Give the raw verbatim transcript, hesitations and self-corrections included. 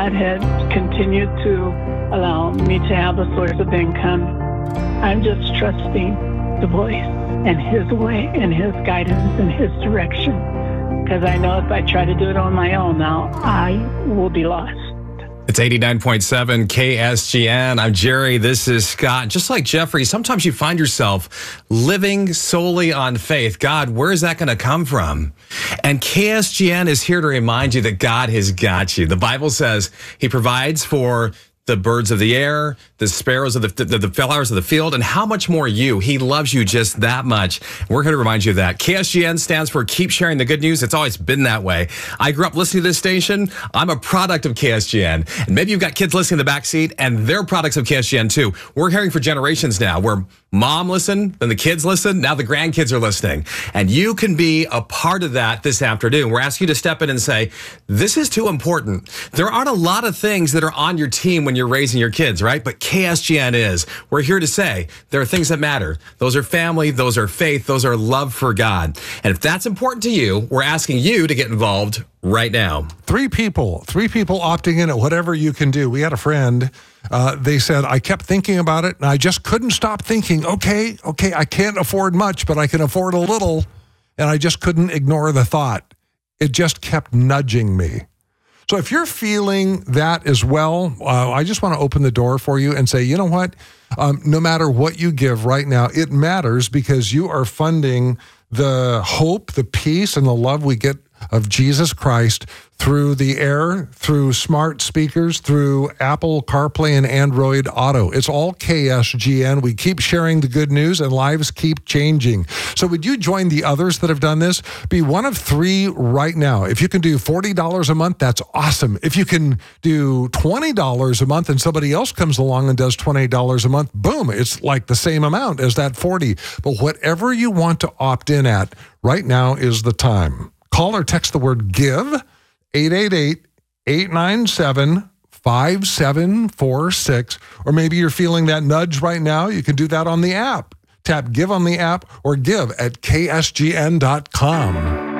God had continued to allow me to have a source of income. I'm just trusting the voice and His way and His guidance and His direction. Because I know if I try to do it on my own now, I will be lost. It's eighty-nine point seven K S G N. I'm Jerry. This is Scott. Just like Jeffrey, sometimes you find yourself living solely on faith. God, where is that going to come from? And K S G N is here to remind you that God has got you. The Bible says He provides for the birds of the air, the sparrows of the, the, the flowers of the field, and how much more you. He loves you just that much. We're here to remind you of that. K S G N stands for Keep Sharing the Good News. It's always been that way. I grew up listening to this station. I'm a product of K S G N. And maybe you've got kids listening in the back seat, and they're products of K S G N too. We're hearing for generations now where mom listened, then the kids listen, now the grandkids are listening. And you can be a part of that this afternoon. We're asking you to step in and say, this is too important. There aren't a lot of things that are on your team when you're raising your kids, right? But K S G N is. We're here to say there are things that matter. Those are family, those are faith, those are love for God. And if that's important to you, we're asking you to get involved right now. Three people, three people opting in at whatever you can do. We had a friend, uh, they said, I kept thinking about it and I just couldn't stop thinking, okay, okay, I can't afford much, but I can afford a little. And I just couldn't ignore the thought. It just kept nudging me. So if you're feeling that as well, uh, I just want to open the door for you and say, you know what? Um, no matter what you give right now, it matters because you are funding the hope, the peace, and the love we get of Jesus Christ through the air, through smart speakers, through Apple CarPlay and Android Auto. It's all K S G N. We keep sharing the good news and lives keep changing. So would you join the others that have done this? Be one of three right now. If you can do forty dollars a month, that's awesome. If you can do twenty dollars a month and somebody else comes along and does twenty dollars a month, boom, it's like the same amount as that forty. But whatever you want to opt in at, right now is the time. Call or text the word GIVE, eight eight eight, eight nine seven, five seven four six. Or maybe you're feeling that nudge right now. You can do that on the app. Tap GIVE on the app or give at K S G N dot com.